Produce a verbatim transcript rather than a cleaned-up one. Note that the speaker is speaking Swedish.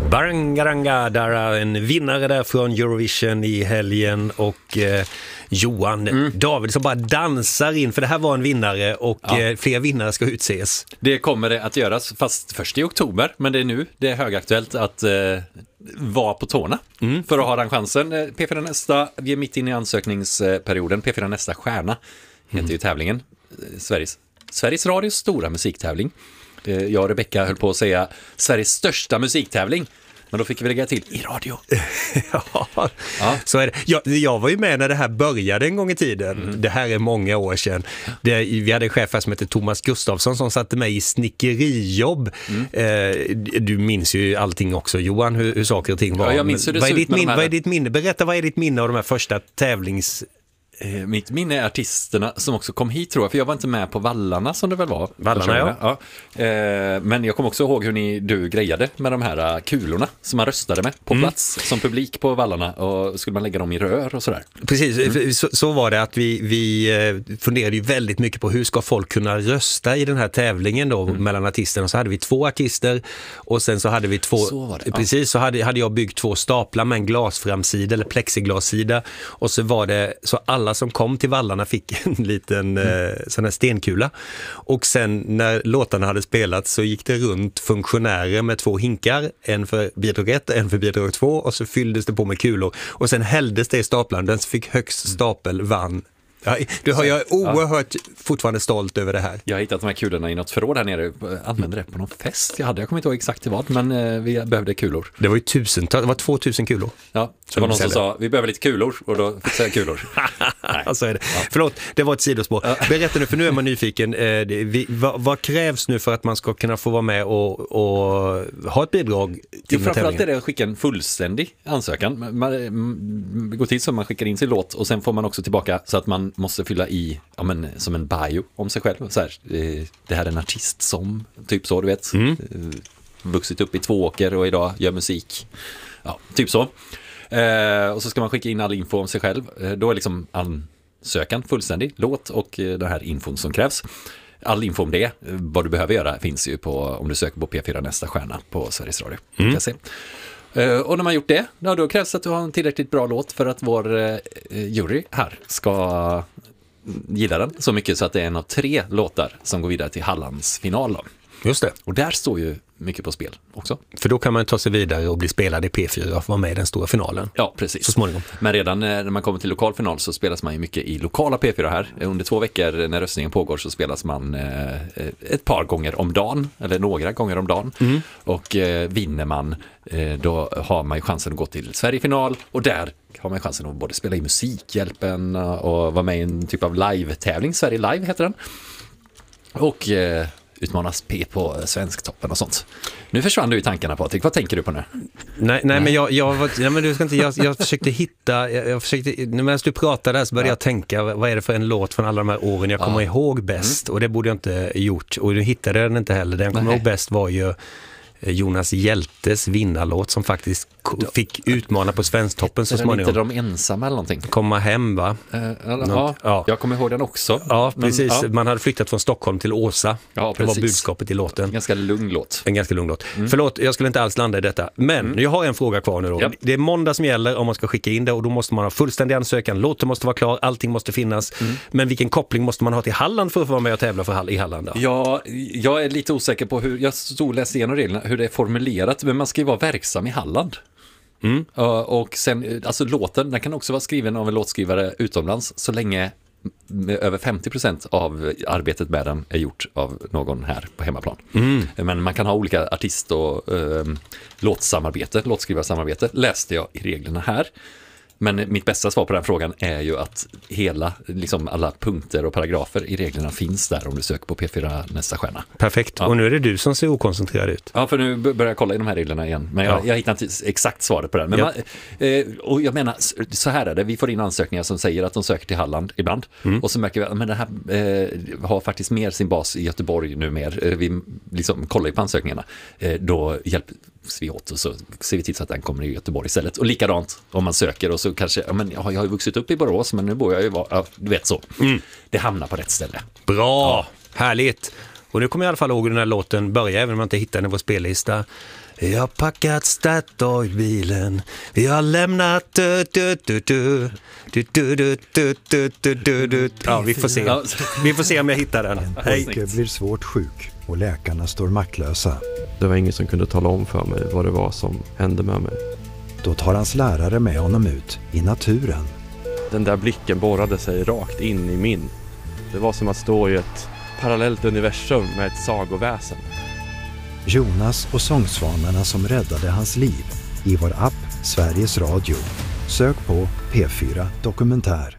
Barangaranga, där en vinnare där från Eurovision i helgen och eh, Johan mm. David som bara dansar in, för det här var en vinnare och ja. eh, fler vinnare ska utses. Det kommer det att göras, fast först i oktober, men det är nu det är högaktuellt att eh, vara på tårna mm. för att ha den chansen. P fyra Nästa, vi är mitt inne i ansökningsperioden. P fyra Nästa stjärna heter mm. ju tävlingen. Sveriges, Sveriges Radios stora musiktävling. Jag och Rebecca höll på att säga Sveriges största musiktävling, men då fick vi lägga till i radio. ja, ja, så är det. Jag, jag var ju med när det här började en gång i tiden. Mm. Det här är många år sedan. Det, vi hade en chef som heter Thomas Gustafsson som satte mig i snickerijobb. Mm. Eh, du minns ju allting också, Johan, hur, hur saker och ting var. Ja, jag minns hur det vad, är ditt min, här... vad är ditt minne? Berätta, vad är ditt minne av de här första tävlings... Mitt minne är artisterna som också kom hit, tror jag, för jag var inte med på Vallarna som det väl var. Vallarna, ja. ja. Eh, men jag kommer också ihåg hur ni, du grejade med de här kulorna som man röstade med på mm. plats som publik på Vallarna, och skulle man lägga dem i rör och sådär. Precis, mm. så, så var det att vi, vi funderade ju väldigt mycket på hur ska folk kunna rösta i den här tävlingen då mm. mellan artisterna. Så hade vi två artister och sen så hade vi två, så var det, precis, ja. så hade, hade jag byggt två staplar med en glasframsida eller plexiglassida, och så var det så alla som kom till Vallarna fick en liten mm. eh, sån här stenkula, och sen när låtarna hade spelats så gick det runt funktionärer med två hinkar, en för bidrag ett, en för bidrag två, och så fylldes det på med kulor och sen hälldes det i staplarna. Den som fick högst stapel vann. Ja, du har, jag är oerhört ja. fortfarande stolt över det här. Jag har hittat de här kulorna i något förråd här nere. Jag använde det på någon fest jag hade. Jag kommer inte ihåg exakt till vad, men eh, vi behövde kulor. Det var ju tusentals, det var tvåtusen kulor. Ja, det var någon som sa, vi behöver lite kulor, och då fick jag kulor. Så är det. Ja. Förlåt, det var ett sidospår. Ja. Berätta nu, för nu är man nyfiken. Eh, det, vi, vad, vad krävs nu för att man ska kunna få vara med och, och ha ett bidrag till framförallt är det att skicka en fullständig ansökan. Man, man, går till så man skickar in sin låt, och sen får man också tillbaka så att man måste fylla i, ja, men, som en bio om sig själv. Så här, det här är en artist som, typ så, du vet. Mm. Vuxit upp i Tvååker och idag gör musik. Ja, typ så. Eh, och så ska man skicka in all info om sig själv. Eh, då är liksom ansökan fullständig, låt och eh, den här infon som krävs. All info om det, vad du behöver göra, finns ju på, om du söker på P fyra Nästa stjärna på Sveriges Radio. Mm. Kan se. Uh, och när man gjort det, ja, då krävs att du har en tillräckligt bra låt för att vår uh, jury här ska gilla den så mycket så att det är en av tre låtar som går vidare till Hallands final då. Just det. Och där står ju mycket på spel också. För då kan man ta sig vidare och bli spelad i P fyra och vara med i den stora finalen. Ja, precis. Så småningom. Men redan när man kommer till lokal final så spelas man ju mycket i lokala P fyra här. Under två veckor när röstningen pågår så spelas man eh, ett par gånger om dagen, eller några gånger om dagen. Mm. Och eh, vinner man, eh, då har man ju chansen att gå till Sverigefinal, och där har man chansen att både spela i Musikhjälpen och vara med i en typ av live-tävling. Sverige Live heter den. Och eh, utmanas P på Svensktoppen och sånt. Nu försvann du i tankarna, Patrik. Vad tänker du på nu? Nej, nej, nej. men jag, jag, var, nej, men du ska inte, jag, jag försökte hitta, jag, jag försökte, medan du pratade så började ja. jag tänka, vad är det för en låt från alla de här åren jag kommer ja. ihåg bäst? Mm. Och det borde jag inte gjort. Och du hittade den inte heller. Den jag kommer ihåg bäst var ju Jonas Hjältes vinnarlåt som faktiskt fick utmana på Svensktoppen så småningom. Inte de ensamma eller någonting? Komma hem, va? Uh, ja, ja, jag kommer ihåg den också. Ja, precis. Men, ja. Man hade flyttat från Stockholm till Åsa. Ja, det var budskapet i låten. En ganska lugn låt. En ganska lugn låt. Mm. Förlåt, jag skulle inte alls landa i detta. Men mm. jag har en fråga kvar nu då. Ja. Det är måndag som gäller om man ska skicka in det, och då måste man ha fullständig ansökan. Låten måste vara klar, allting måste finnas. Mm. Men vilken koppling måste man ha till Halland för att få vara med och tävla för Hall- i Halland då? Ja, jag är lite osäker på hur, jag stod och läste igenom reglerna, hur det är formulerat, men man ska ju vara verksam i Halland. Mm. Uh, och sen, alltså låten, den kan också vara skriven av en låtskrivare utomlands så länge över femtio procent av arbetet med den är gjort av någon här på hemmaplan. Mm. Men man kan ha olika artist- och uh, låtsamarbete, låtskrivarsamarbete, läste jag i reglerna här. Men mitt bästa svar på den frågan är ju att hela, liksom alla punkter och paragrafer i reglerna finns där om du söker på P fyra Nästa stjärna. Perfekt. Ja. Och nu är det du som ser okoncentrerad ut. Ja, för nu börjar jag kolla i de här reglerna igen. Men jag, ja. jag hittar inte exakt svaret på den. Men ja. man, eh, och jag menar, så här är det. Vi får in ansökningar som säger att de söker till Halland ibland. Mm. Och så märker vi att men det här eh, har faktiskt mer sin bas i Göteborg nu mer. Eh, vi liksom kollar ju på ansökningarna. Eh, då hjälper vi åt och så ser vi till så att den kommer i Göteborg istället. Och likadant om man söker och så kanske, ja, men jag har ju vuxit upp i Borås men nu bor jag ju, ja, du vet så. Mm. Det hamnar på rätt ställe. Bra, ja. Härligt. Och nu kommer jag i alla fall ihåg hur den här låten börjar, även om man inte hittar den i vår spellista. Vi har packat Statoil-bilen, vi har lämnat du, du, du, du, du, du, du, du, du, du, du, du. Ja, vi får se. Vi får se om jag hittar den. En pojke blir svårt sjuk och läkarna står maktlösa. Det var ingen som kunde tala om för mig vad det var som hände med mig. Då tar hans lärare med honom ut i naturen. Den där blicken borrade sig rakt in i min. Det var som att stå i ett parallellt universum med ett sagoväsen. Jonas och sångsvanarna som räddade hans liv i vår app Sveriges Radio. Sök på P fyra Dokumentär.